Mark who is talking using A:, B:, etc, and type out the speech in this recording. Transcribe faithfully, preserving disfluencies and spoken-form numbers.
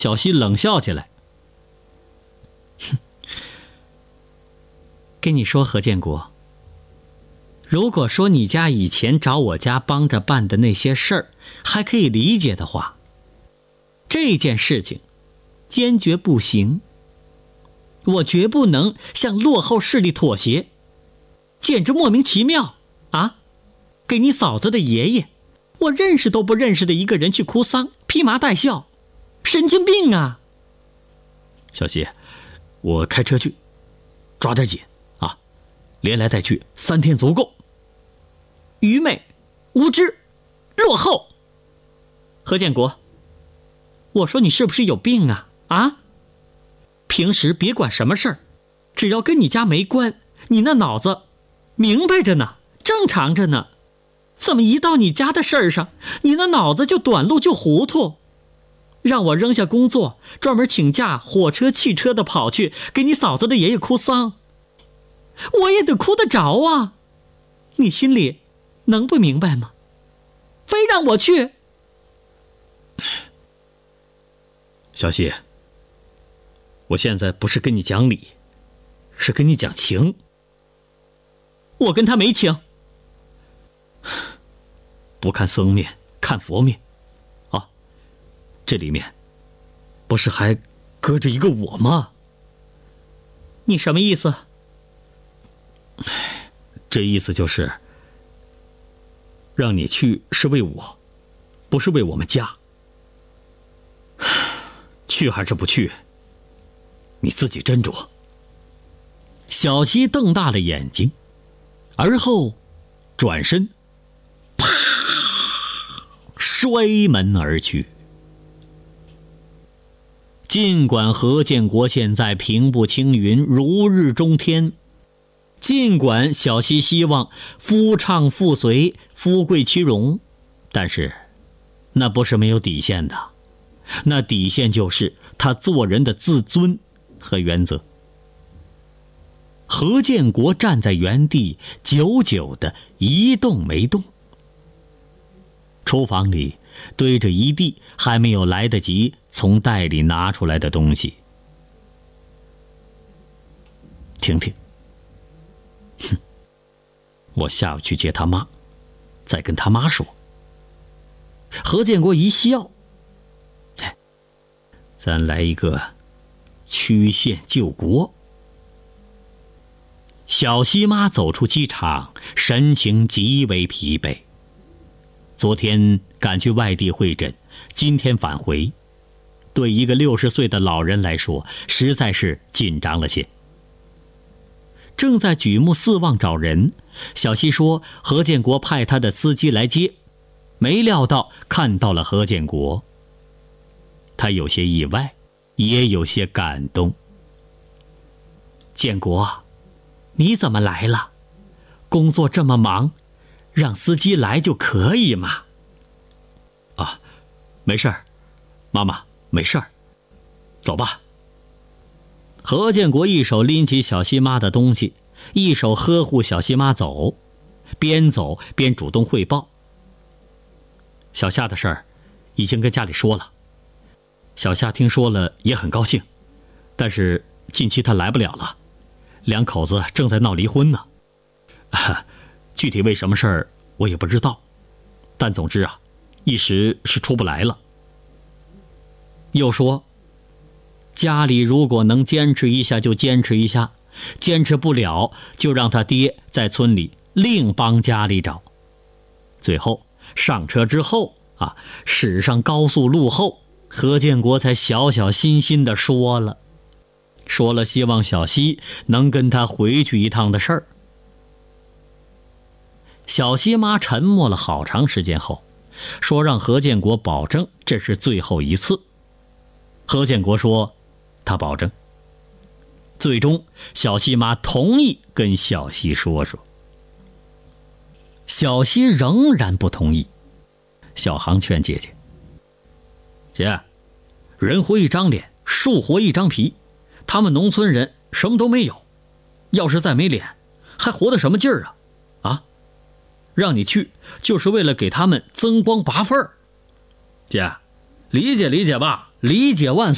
A: 小西冷笑起来，哼，跟你说何建国，如果说你家以前找我家帮着办的那些事儿还可以理解的话，这件事情坚决不行。我绝不能向落后势力妥协，简直莫名其妙啊！给你嫂子的爷爷，我认识都不认识的一个人去哭丧，披麻戴孝，神经病啊！小西，我开车去，抓点紧啊，连来带去三天足够。愚昧、无知、落后。何建国，我说你是不是有病啊？啊？平时别管什么事儿，只要跟你家没关，你那脑子明白着呢，正常着呢，怎么一到你家的事儿上，你那脑子就短路就糊涂？让我扔下工作，专门请假火车汽车的跑去给你嫂子的爷爷哭丧，我也得哭得着啊！你心里能不明白吗？非让我去。小西，我现在不是跟你讲理，是跟你讲情。我跟他没情。不看僧面，看佛面。啊，这里面不是还搁着一个我吗？你什么意思？这意思就是让你去是为我，不是为我们家。去还是不去，你自己斟酌。小西瞪大了眼睛，而后转身，啪，摔门而去。尽管何建国现在平步青云，如日中天，尽管小西希望夫唱妇随，夫贵妻荣，但是那不是没有底线的，那底线就是他做人的自尊和原则。何建国站在原地，久久的一动没动。厨房里堆着一地还没有来得及从袋里拿出来的东西。婷婷，哼，我下午去接他妈，再跟他妈说。何建国一笑，咱来一个曲线救国。小西妈走出机场，神情极为疲惫。昨天赶去外地会诊，今天返回，对一个六十岁的老人来说，实在是紧张了些。正在举目四望找人，小西说何建国派他的司机来接，没料到看到了何建国。他有些意外，也有些感动。建国，你怎么来了？工作这么忙，让司机来就可以嘛。啊，没事儿，妈妈，没事儿，走吧。何建国一手拎起小西妈的东西，一手呵护小西妈走，边走边主动汇报。小夏的事儿已经跟家里说了，小夏听说了也很高兴，但是近期他来不了了，两口子正在闹离婚呢。啊，具体为什么事儿我也不知道，但总之啊，一时是出不来了。又说家里如果能坚持一下就坚持一下，坚持不了就让他爹在村里另帮家里找。最后上车之后啊，驶上高速路后，何建国才小小心心地说了说了希望小西能跟他回去一趟的事儿。小西妈沉默了好长时间后，说让何建国保证这是最后一次。何建国说他保证。最终小西妈同意跟小西说说。小西仍然不同意。小航劝姐姐，姐，人活一张脸，树活一张皮，他们农村人什么都没有，要是再没脸，还活得什么劲儿啊？啊，让你去就是为了给他们增光拔份儿。姐，理解理解吧，理解万岁。